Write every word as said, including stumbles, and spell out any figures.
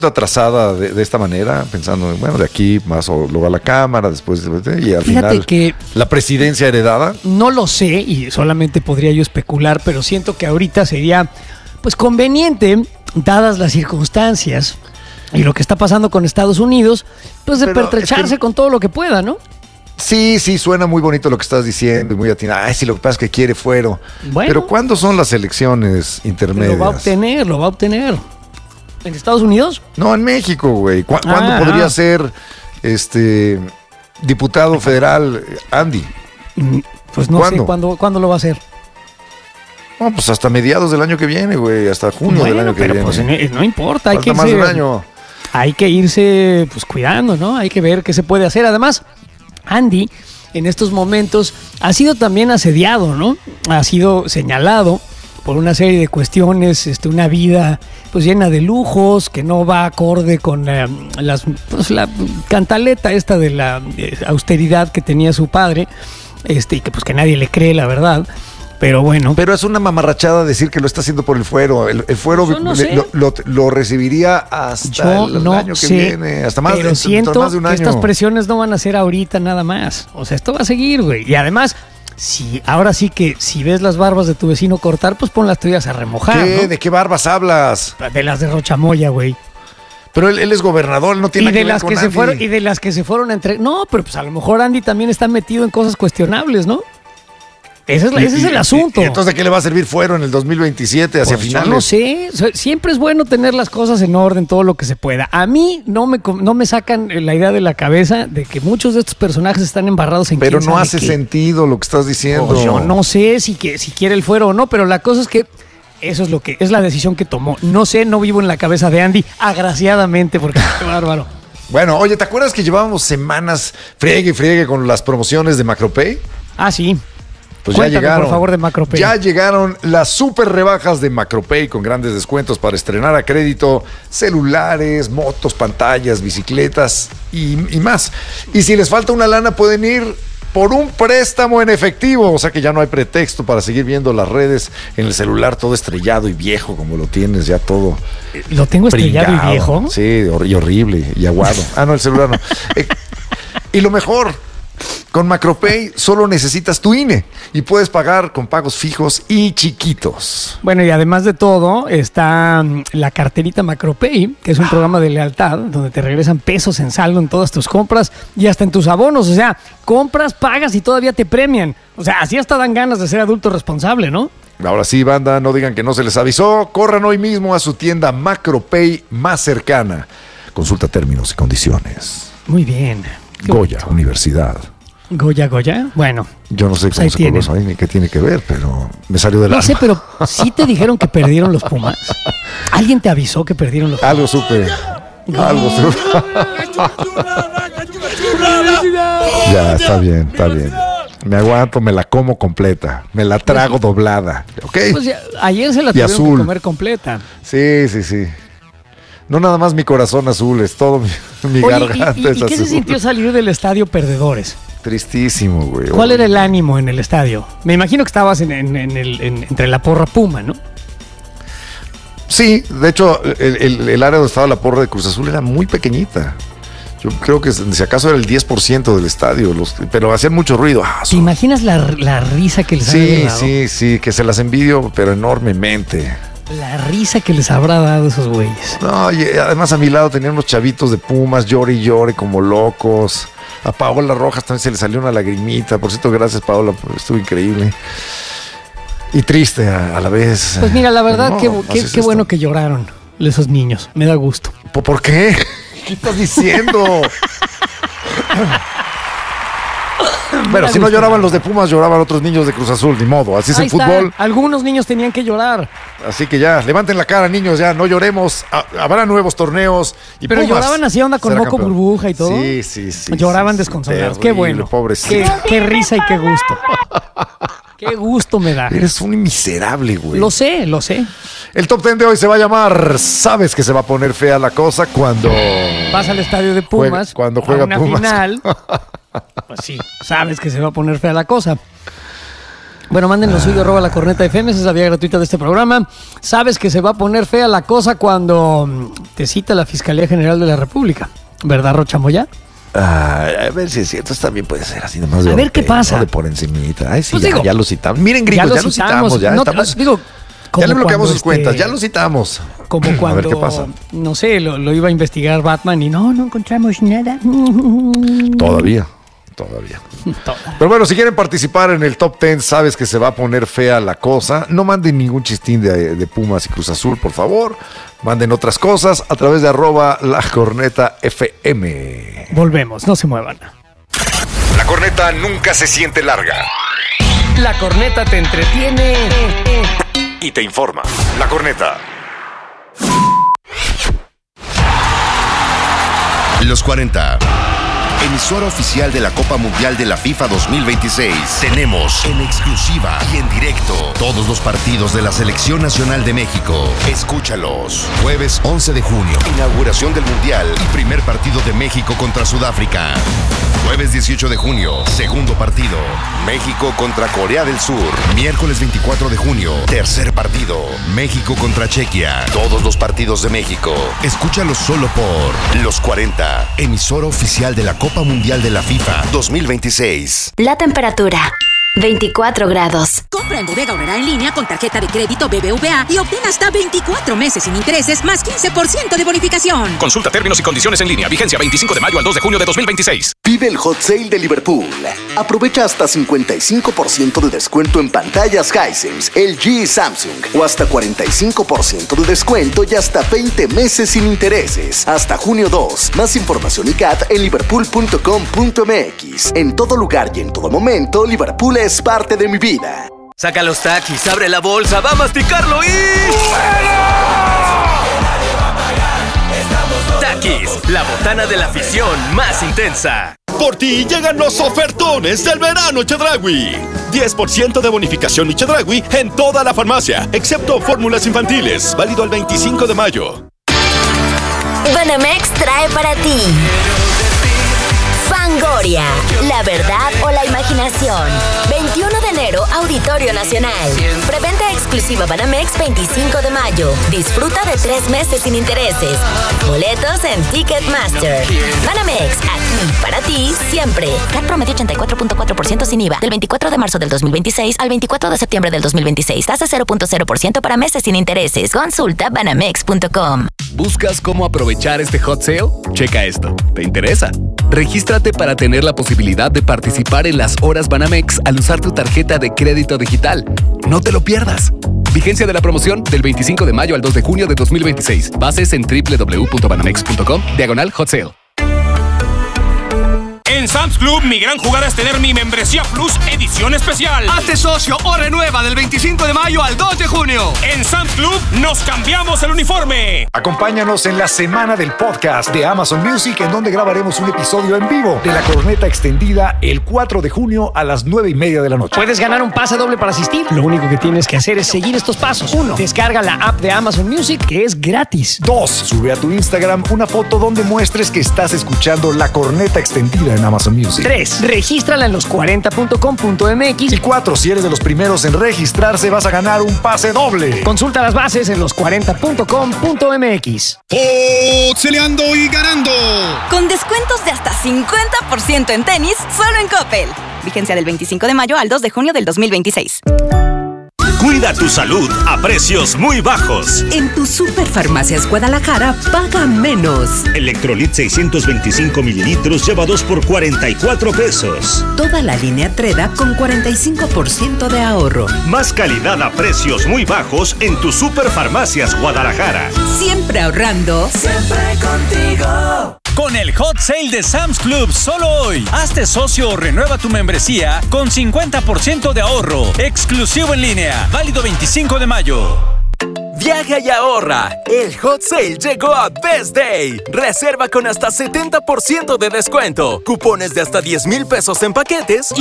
atrasada de, de esta manera, pensando, bueno, de aquí más o luego a la Cámara, después, y al Fíjate final que la presidencia heredada. no lo sé y solamente podría yo especular, pero siento que ahorita sería pues conveniente, dadas las circunstancias y lo que está pasando con Estados Unidos, pues de Pero pertrecharse es que- con todo lo que pueda, ¿no? Sí, sí, suena muy bonito lo que estás diciendo y muy atinado. Ay, sí, lo que pasa es que quiere fuero. Bueno. Pero ¿cuándo son las elecciones intermedias? Lo va a obtener, lo va a obtener. ¿En Estados Unidos? No, en México, güey. ¿Cu- ¿Cuándo Ah, podría ah. ser este diputado federal Andy? Mm, Pues no ¿Cuándo? sé cuándo, cuándo lo va a hacer. No, pues hasta mediados del año que viene, güey. Hasta junio del Bueno, año que pero viene. pues no, no importa, hay Falta que más de un irse, año. hay que irse pues cuidando, ¿no? Hay que ver qué se puede hacer. Además, Andy en estos momentos ha sido también asediado, ¿no? Ha sido señalado por una serie de cuestiones, este, una vida pues llena de lujos, que no va acorde con eh, las, pues, la cantaleta esta de la eh, austeridad que tenía su padre, este, y que pues que nadie le cree, la verdad. Pero bueno. Pero es una mamarrachada decir que lo está haciendo por el fuero. El, el fuero Yo no le- sé. lo, lo- lo recibiría hasta Yo el, el no año que sé, viene. Hasta más, pero de, siento más de un que año. estas presiones no van a ser ahorita nada más. O sea, esto va a seguir, güey. Y además, si ahora sí que si ves las barbas de tu vecino cortar, pues pon las tuyas a remojar, ¿Qué? ¿no? ¿De qué barbas hablas? De las de Rochamoya, güey. Pero él, él es gobernador, él no tiene Y nada de que ver las con que se Andy. fueron y de las que se fueron a entre no, pero pues a lo mejor Andy también está metido en cosas cuestionables, ¿no? Ese es, la- ese es el Y- y- asunto. y entonces, ¿de qué le va a servir fuero en el dos mil veintisiete hacia Pues finales? yo no sé, O sea, siempre es bueno tener las cosas en orden, todo lo que se pueda. A mí no me, com- no me sacan la idea de la cabeza de que muchos de estos personajes están embarrados en Pero quién no sabe hace qué. sentido lo que estás diciendo. Pues yo no sé si, que, si quiere el fuero o no, pero la cosa es que eso es lo que es la decisión que tomó. No sé, no vivo en la cabeza de Andy, agraciadamente, porque qué bárbaro. Bueno, oye, ¿te acuerdas que llevábamos semanas friegue y friegue con las promociones de Macropay? Ah, sí. Pues Cuéntame, ya llegaron. por favor, de Macropay. Ya llegaron las super rebajas de Macropay con grandes descuentos para estrenar a crédito celulares, motos, pantallas, bicicletas y, y más. Y si les falta una lana, pueden ir por un préstamo en efectivo. O sea que ya no hay pretexto para seguir viendo las redes en el celular todo estrellado y viejo como lo tienes, ya todo Lo tengo estrellado pringado. y viejo. Sí, hor- y horrible y aguado. Ah, no, el celular no. Eh, y lo mejor, con Macropay solo necesitas tu I N E y puedes pagar con pagos fijos y chiquitos. Bueno, y además de todo, está mm, la carterita Macropay, que es un programa de lealtad donde te regresan pesos en saldo en todas tus compras y hasta en tus abonos. O sea, compras, pagas y todavía te premian. O sea, así hasta dan ganas de ser adulto responsable, ¿no? Ahora sí, banda, no digan que no se les avisó. Corran hoy mismo a su tienda Macropay más cercana. Consulta términos y condiciones. Muy bien. Qué Goya, bonito. Universidad. Goya, Goya. Bueno, Yo no sé Pues cómo ahí se tienen. coló eso ahí ni qué tiene que ver, pero me salió del no alma. sé, pero ¿sí te dijeron que perdieron los Pumas? ¿Alguien te avisó que perdieron los Pumas? Algo supe. Algo supe. Ya, está bien, está bien. Me aguanto, me la como completa. Me la trago doblada. ¿Ok? Pues ya, ayer se la Y tuvieron azul. que comer completa. Sí, sí, sí. No nada más mi corazón azul, es todo mi, mi Oye, garganta ¿y, y- es y qué se azul. sintió salir del estadio perdedores? Tristísimo, güey. ¿Cuál era el ánimo en el estadio? Me imagino que estabas en, en- en el- en- entre la porra Puma, ¿no? Sí, de hecho, el, el- el área donde estaba la porra de Cruz Azul era muy pequeñita. Yo creo que si acaso era el diez por ciento del estadio, los, pero hacían mucho ruido. Ah, ¿Te son- imaginas la, la risa que les habrá sí, dado? sí, sí, que se las envidio, pero enormemente. La risa que les habrá dado esos güeyes. No, y además a mi lado tenían unos chavitos de Pumas, llore y llore como locos. A Paola Rojas también se le salió una lagrimita. Por cierto, gracias, Paola, estuvo increíble. Y triste a, a la vez. Pues mira, la verdad, No, qué, así qué- es qué esto. bueno que lloraron esos niños. Me da gusto. ¿Por, por qué? ¿Qué estás diciendo? Bueno, da si no gusto, lloraban la los de Pumas, lloraban otros niños de Cruz Azul, ni modo. Así es Ahí el está. fútbol. Algunos niños tenían que llorar. Así que ya, levanten la cara, niños, ya, no lloremos. Ha- Habrá nuevos torneos. Y Pero Pumas lloraban así, onda con será moco campeón. burbuja y todo. Sí, sí, sí. Lloraban sí, sí, desconsolados. Qué terrible, bueno. Pobrecito. Qué, qué risa y qué gusto. Qué gusto me da. Eres un miserable, güey. Lo sé, lo sé. El top ten de hoy se va a llamar ¿Sabes que se va a poner fea la cosa cuando Vas al estadio de Juega- Pumas, cuando juega a una Pumas. final, pues sí, sabes que se va a poner fea la cosa. Bueno, mándenos suyo, arroba la corneta F M, esa es la vía gratuita de este programa. Sabes que se va a poner fea la cosa cuando te cita la Fiscalía General de la República, ¿verdad, Rocha Moya? Ah, a ver si es cierto, esto también puede ser así nomás. A ver qué pasa. No de por encimita. Ay, sí, Pues ya, digo, ya lo citamos. Miren, gringos, ya lo, ya lo citamos. Ya, no, estamos, digo, ya le bloqueamos sus este, cuentas, ya lo citamos. Como cuando, a ver qué pasa. No sé, lo, lo iba a investigar Batman y no, no encontramos nada. Todavía. Todavía. Toda. Pero bueno, si quieren participar en el top diez, sabes que se va a poner fea la cosa. No manden ningún chistín de, de Pumas y Cruz Azul, por favor. Manden otras cosas a través de arroba la corneta F M. Volvemos, no se muevan. La corneta nunca se siente larga. La corneta te entretiene Y te informa. La corneta. Los cuarenta. Emisora oficial de la Copa Mundial de la FIFA dos mil veintiséis. Tenemos en exclusiva y en directo todos los partidos de la Selección Nacional de México. Escúchalos. Jueves once de junio. Inauguración del Mundial y primer partido de México contra Sudáfrica. Jueves dieciocho de junio. Segundo partido. México contra Corea del Sur. Miércoles veinticuatro de junio. Tercer partido. México contra Chequia. Todos los partidos de México. Escúchalos solo por Los cuarenta. Emisora oficial de la Copa Mundial de la FIFA dos mil veintiséis. La temperatura. veinticuatro grados. Compra en Bodega Aurrerá en línea con tarjeta de crédito B B V A y obtén hasta veinticuatro meses sin intereses más quince por ciento de bonificación. Consulta términos y condiciones en línea. Vigencia veinticinco de mayo al dos de junio de dos mil veintiséis. Vive el Hot Sale de Liverpool. Aprovecha hasta cincuenta y cinco por ciento de descuento en pantallas Hisense, L G y Samsung. O hasta cuarenta y cinco por ciento de descuento y hasta veinte meses sin intereses. Hasta junio dos. Más información y C A T en liverpool punto com punto m x. En todo lugar y en todo momento, Liverpool es parte de mi vida. Saca los taquis, abre la bolsa, va a masticarlo y... Taquis, la botana de la afición más intensa. Por ti llegan los ofertones del verano Chedraui. diez por ciento de bonificación y Chedraui en toda la farmacia, excepto fórmulas infantiles. Válido el veinticinco de mayo. Banamex trae para ti Fangoria, la verdad o la imaginación. veintiuno de enero, Auditorio Nacional. Preventa exclusiva Banamex veinticinco de mayo. Disfruta de tres meses sin intereses. Boletos en Ticketmaster. Banamex, aquí para ti siempre. C A T promedio ochenta y cuatro punto cuatro por ciento sin I V A. Del veinticuatro de marzo del dos mil veintiséis al veinticuatro de septiembre del dos mil veintiséis. Tasa cero punto cero por ciento para meses sin intereses. Consulta banamex punto com. ¿Buscas cómo aprovechar este hot sale? Checa esto. ¿Te interesa? Regístrate para tener la posibilidad de participar en las horas Banamex al usar tu tarjeta de crédito digital. No te lo pierdas. Vigencia de la promoción del veinticinco de mayo al dos de junio de dos mil veintiséis. Bases en doble u doble u doble u punto banamex punto com, diagonal hot sale. En Sam's Club, mi gran jugada es tener mi membresía Plus edición especial. Hazte socio o renueva del veinticinco de mayo al dos de junio. En Sam's Club, nos cambiamos el uniforme. Acompáñanos en la semana del podcast de Amazon Music, en donde grabaremos un episodio en vivo de La Corneta Extendida el cuatro de junio a las nueve y media de la noche. Puedes ganar un pase doble para asistir. Lo único que tienes que hacer es seguir estos pasos. Uno, descarga la app de Amazon Music, que es gratis. Dos, sube a tu Instagram una foto donde muestres que estás escuchando La Corneta Extendida en Amazon Music. Tres, regístrala en los cuarenta punto com punto m x. Y cuatro, si eres de los primeros en registrarse, vas a ganar un pase doble. Consulta las bases en los cuarenta punto com punto m x. ¡Oxeleando y ganando! Con descuentos de hasta cincuenta por ciento en tenis, solo en Coppel. Vigencia del veinticinco de mayo al dos de junio del dos mil veintiséis. Cuida tu salud a precios muy bajos. En tu Superfarmacias Guadalajara, paga menos. Electrolit seiscientos veinticinco mililitros lleva dos por cuarenta y cuatro pesos. Toda la línea Treda con cuarenta y cinco por ciento de ahorro. Más calidad a precios muy bajos en tu Superfarmacias Guadalajara. Siempre ahorrando. Siempre contigo. Con el Hot Sale de Sam's Club solo hoy. Hazte socio o renueva tu membresía con cincuenta por ciento de ahorro. Exclusivo en línea. Válido veinticinco de mayo. Viaja y ahorra. El Hot Sale llegó a Best Day. Reserva con hasta setenta por ciento de descuento. Cupones de hasta diez mil pesos en paquetes y